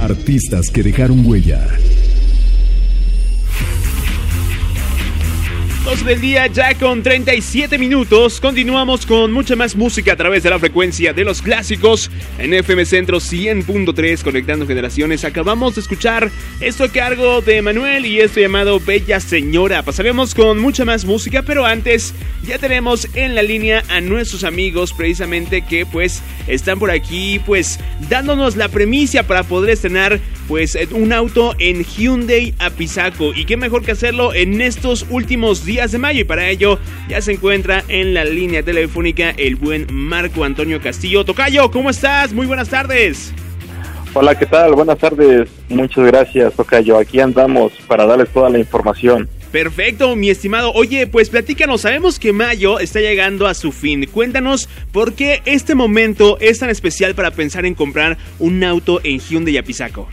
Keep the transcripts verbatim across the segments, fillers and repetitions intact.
Artistas que dejaron huella. doce del día ya con treinta y siete minutos. Continuamos con mucha más música a través de la frecuencia de los clásicos en F M Centro cien punto tres, conectando generaciones. Acabamos de escuchar esto a cargo de Manuel y esto llamado Bella Señora. Pasaremos con mucha más música, pero antes ya tenemos en la línea a nuestros amigos precisamente que pues están por aquí pues dándonos la premisa para poder estrenar pues un auto en Hyundai Apizaco. Y qué mejor que hacerlo en estos últimos días de mayo, y para ello ya se encuentra en la línea telefónica el buen Marco Antonio Castillo. Tocayo, ¿cómo estás? Muy buenas tardes. Hola, ¿qué tal? Buenas tardes. Muchas gracias, Tocayo. Aquí andamos para darles toda la información. Perfecto, mi estimado. Oye, pues platícanos, sabemos que mayo está llegando a su fin. Cuéntanos por qué este momento es tan especial para pensar en comprar un auto en Hyundai Apizaco.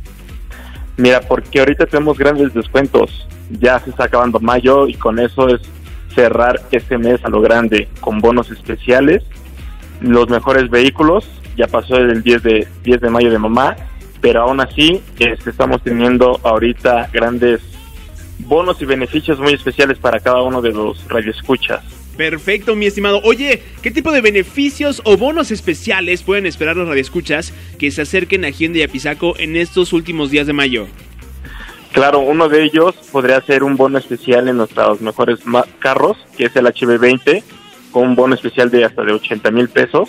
Mira, porque ahorita tenemos grandes descuentos. Ya se está acabando mayo y con eso es cerrar este mes a lo grande, con bonos especiales, los mejores vehículos. Ya pasó el diez de mayo de mamá, pero aún así este, estamos teniendo ahorita grandes bonos y beneficios muy especiales para cada uno de los radioescuchas. Perfecto, mi estimado. Oye, ¿qué tipo de beneficios o bonos especiales pueden esperar los radioescuchas que se acerquen a Hyundai Apizaco en estos últimos días de mayo? Claro, uno de ellos podría ser un bono especial en nuestros mejores ma- carros, que es el H B veinte, con un bono especial de hasta de ochenta mil pesos,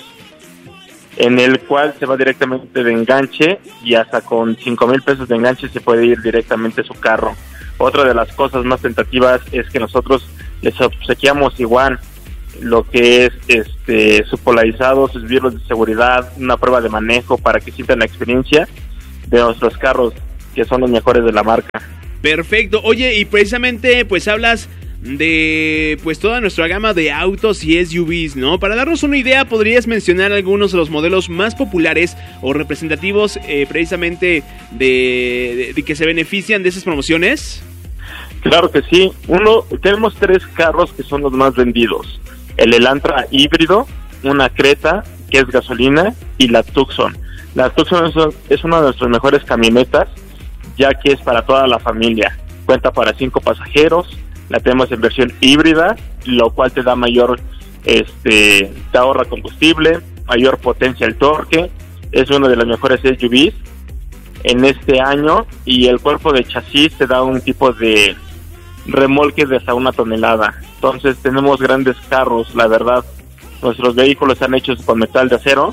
en el cual se va directamente de enganche y hasta con cinco mil pesos de enganche se puede ir directamente a su carro. Otra de las cosas más tentativas es que nosotros les obsequiamos igual lo que es este su polarizado, sus vidrios de seguridad, una prueba de manejo para que sientan la experiencia de nuestros carros, que son los mejores de la marca. Perfecto. Oye, y precisamente pues hablas de pues toda nuestra gama de autos y S U Vs, ¿no? Para darnos una idea, ¿podrías mencionar algunos de los modelos más populares o representativos eh, precisamente de, de, de que se benefician de esas promociones? Claro que sí. Uno, tenemos tres carros que son los más vendidos. El Elantra híbrido, una Creta que es gasolina y la Tucson. La Tucson es, es una de nuestras mejores camionetas, ya que es para toda la familia. Cuenta para cinco pasajeros, la tenemos en versión híbrida, lo cual te da mayor, este, te ahorra combustible, mayor potencia al torque, es una de las mejores S U Vs en este año, y el cuerpo de chasis te da un tipo de remolque de hasta una tonelada. Entonces tenemos grandes carros, la verdad. Nuestros vehículos están hechos con metal de acero,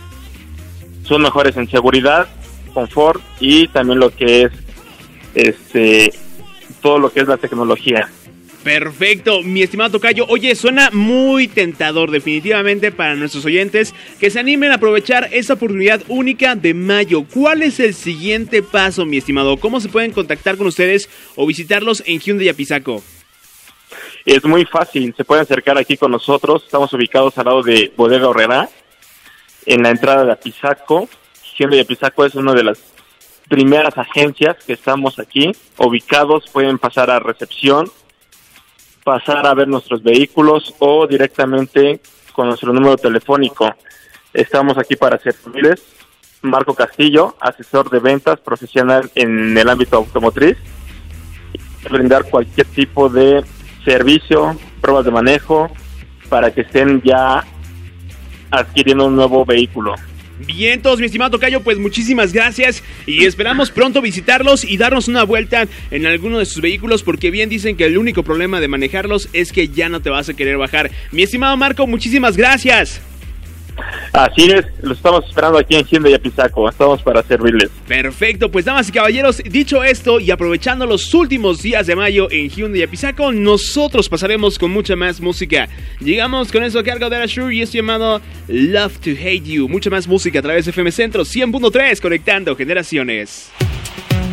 son mejores en seguridad, confort y también lo que es este todo lo que es la tecnología. Perfecto, mi estimado tocayo. Oye, suena muy tentador definitivamente para nuestros oyentes que se animen a aprovechar esta oportunidad única de mayo. ¿Cuál es el siguiente paso, mi estimado? ¿Cómo se pueden contactar con ustedes o visitarlos en Hyundai Apizaco? Es muy fácil, se pueden acercar aquí con nosotros. Estamos ubicados al lado de Bodega Aurrerá, en la entrada de Apizaco. Hyundai Apizaco es una de las primeras agencias que estamos aquí ubicados. Pueden pasar a recepción, pasar a ver nuestros vehículos o directamente con nuestro número telefónico. Estamos aquí para servirles. Marco Castillo, asesor de ventas profesional en el ámbito automotriz, brindar cualquier tipo de servicio, pruebas de manejo, para que estén ya adquiriendo un nuevo vehículo. Bien, todos, mi estimado tocayo, pues muchísimas gracias y esperamos pronto visitarlos y darnos una vuelta en alguno de sus vehículos, porque bien dicen que el único problema de manejarlos es que ya no te vas a querer bajar. Mi estimado Marco, muchísimas gracias. Así es, lo estamos esperando aquí en Hyundai Apizaco, estamos para servirles. Perfecto, pues damas y caballeros, dicho esto y aprovechando los últimos días de mayo en Hyundai Apizaco, nosotros pasaremos con mucha más música. Llegamos con eso a cargo de Asher y es llamado Love to Hate You. Mucha más música a través de F M Centro cien punto tres, conectando generaciones.